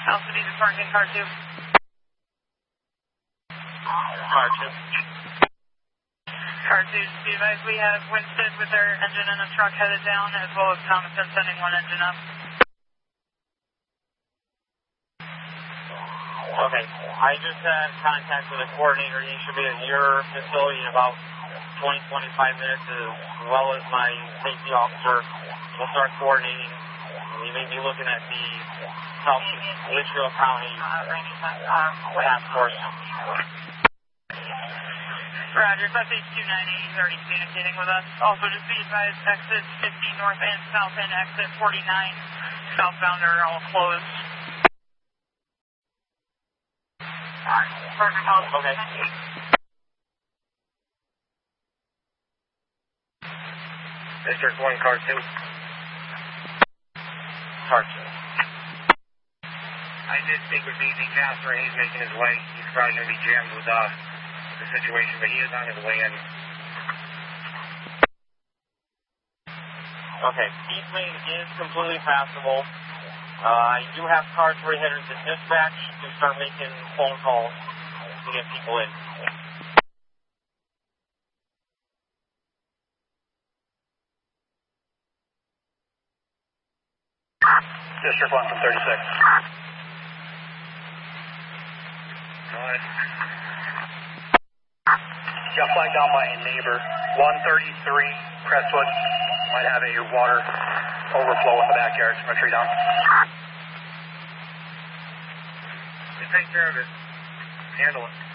Alpha D departing car 2. Car 2. Car 2, just be advised we have Winstead with their engine and a truck headed down, as well as Thomason sending one engine up. Okay, I just had contact with the coordinator. He should be at your facility in about 20-25 minutes, as well as my safety officer. We'll start coordinating. We may be looking at the South Litchfield County task force. Roger, Southeast 298 is already communicating with us. Also, just be advised, exit 50 north and south and exit 49 southbound are all closed. Perfect. Okay. District 1, car 2. Car 2. I did speak with BZ Casper, and he's making his way. He's probably going to be jammed with the situation, but he is on his way in. Okay, East Main is completely passable. I do have cars for headers to dispatch to start making phone calls to get people in. District 1 from 36. Go ahead. Got flagged down by a neighbor. 133 Crestwood might have a water overflow in the backyard. It's going to tree down. Just take care of it. Handle it.